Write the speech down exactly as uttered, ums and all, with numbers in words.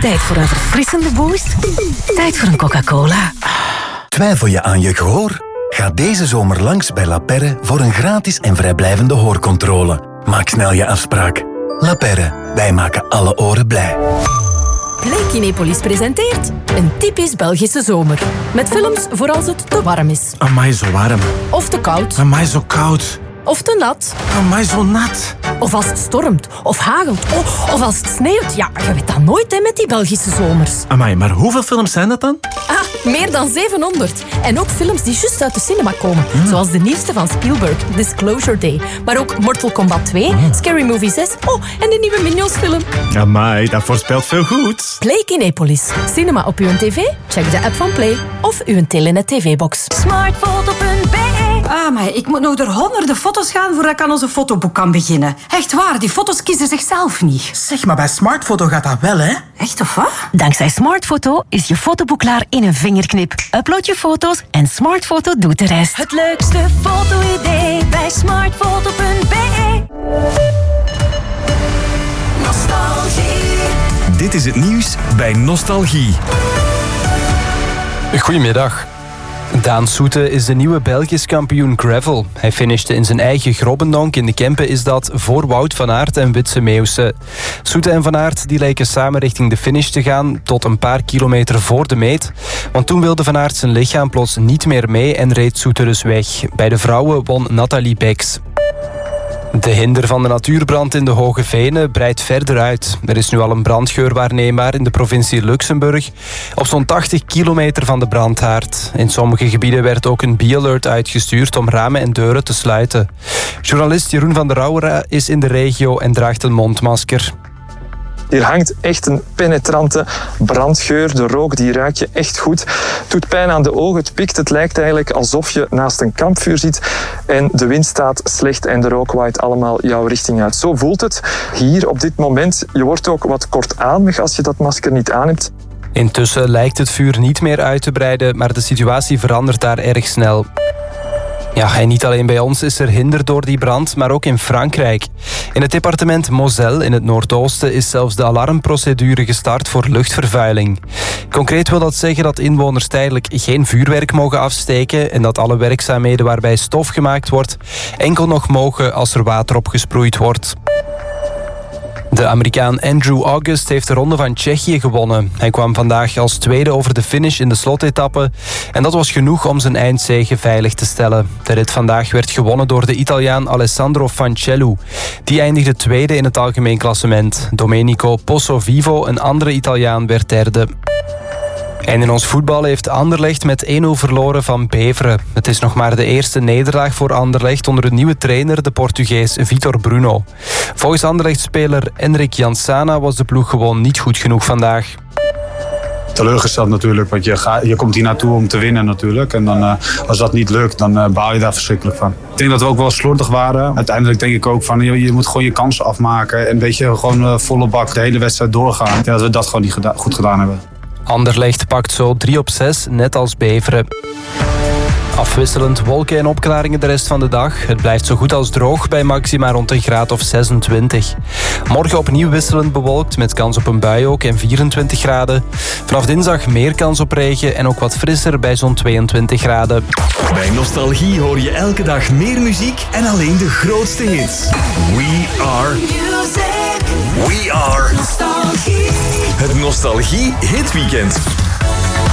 Tijd voor een verfrissende boost? Tijd voor een Coca-Cola. Twijfel je aan je gehoor? Ga deze zomer langs bij La Perre voor een gratis en vrijblijvende hoorcontrole. Maak snel je afspraak. La Perre, wij maken alle oren blij. Play Kinepolis presenteert een typisch Belgische zomer. Met films voor als het te warm is. Amai, zo warm. Of te koud. Amai, zo koud. Of te nat. Amai, zo nat. Of als het stormt. Of hagelt. Oh, of als het sneeuwt. Ja, je weet dat nooit hè, met die Belgische zomers. Amai, maar hoeveel films zijn dat dan? Ah, meer dan zevenhonderd. En ook films die juist uit de cinema komen. Hmm. Zoals de nieuwste van Spielberg, Disclosure Day. Maar ook Mortal Kombat twee, hmm. Scary Movie zes. Oh, en de nieuwe Minions film. Amai, dat voorspelt veel goed. Play Kinepolis. Cinema op uw tv? Check de app van Play. Of uw Telenet tv-box. smartfoto punt be. Ah, maar ik moet nog door honderden foto's gaan voordat ik aan onze fotoboek kan beginnen. Echt waar, die foto's kiezen zichzelf niet. Zeg, maar bij Smartfoto gaat dat wel, hè? Echt of wat? Dankzij Smartfoto is je fotoboek klaar in een vingerknip. Upload je foto's en Smartfoto doet de rest. Het leukste foto-idee bij smartfoto punt be. Nostalgie. Dit is het nieuws bij Nostalgie. Goedemiddag. Daan Soete is de nieuwe Belgisch kampioen gravel. Hij finishte in zijn eigen Grobbendonk. In de Kempen is dat voor Wout van Aert en Witse Meeuwse. Soete en Van Aert die lijken samen richting de finish te gaan, tot een paar kilometer voor de meet. Want toen wilde Van Aert zijn lichaam plots niet meer mee en reed Soete dus weg. Bij de vrouwen won Nathalie Beks. De hinder van de natuurbrand in de Hoge Venen breidt verder uit. Er is nu al een brandgeur waarneembaar in de provincie Luxemburg, op zo'n tachtig kilometer van de brandhaard. In sommige gebieden werd ook een bee-alert uitgestuurd om ramen en deuren te sluiten. Journalist Jeroen van der Rauwera is in de regio en draagt een mondmasker. Hier hangt echt een penetrante brandgeur. De rook die ruik je echt goed. Het doet pijn aan de ogen, het pikt. Het lijkt eigenlijk alsof je naast een kampvuur zit. En de wind staat slecht en de rook waait allemaal jouw richting uit. Zo voelt het hier op dit moment. Je wordt ook wat kortademig als je dat masker niet aan hebt. Intussen lijkt het vuur niet meer uit te breiden, maar de situatie verandert daar erg snel. Ja, en niet alleen bij ons is er hinder door die brand, maar ook in Frankrijk. In het departement Moselle in het Noordoosten is zelfs de alarmprocedure gestart voor luchtvervuiling. Concreet wil dat zeggen dat inwoners tijdelijk geen vuurwerk mogen afsteken en dat alle werkzaamheden waarbij stof gemaakt wordt enkel nog mogen als er water op gesproeid wordt. De Amerikaan Andrew August heeft de Ronde van Tsjechië gewonnen. Hij kwam vandaag als tweede over de finish in de slotetappe en dat was genoeg om zijn eindzege veilig te stellen. De rit vandaag werd gewonnen door de Italiaan Alessandro Fancellu. Die eindigde tweede in het algemeen klassement. Domenico Pozzovivo, een andere Italiaan, werd derde. En in ons voetbal heeft Anderlecht met één nul verloren van Beveren. Het is nog maar de eerste nederlaag voor Anderlecht onder een nieuwe trainer, de Portugees Vitor Bruno. Volgens Anderlecht-speler Enric Jansana was de ploeg gewoon niet goed genoeg vandaag. Teleurgesteld natuurlijk, want je, gaat, je komt hier naartoe om te winnen natuurlijk. En dan, uh, als dat niet lukt, dan uh, baal je daar verschrikkelijk van. Ik denk dat we ook wel slordig waren. Uiteindelijk denk ik ook van, je, je moet gewoon je kansen afmaken. En een beetje gewoon uh, volle bak de hele wedstrijd doorgaan. Ik denk dat we dat gewoon niet geda- goed gedaan hebben. Anderlecht pakt zo drie op zes, net als Beveren. Afwisselend wolken en opklaringen de rest van de dag. Het blijft zo goed als droog bij maxima rond een graad of zesentwintig. Morgen opnieuw wisselend bewolkt met kans op een bui ook en vierentwintig graden. Vanaf dinsdag meer kans op regen en ook wat frisser bij zo'n tweeëntwintig graden. Bij Nostalgie hoor je elke dag meer muziek en alleen de grootste hits. We are music. We are Nostalgie. Het Nostalgie Hitweekend.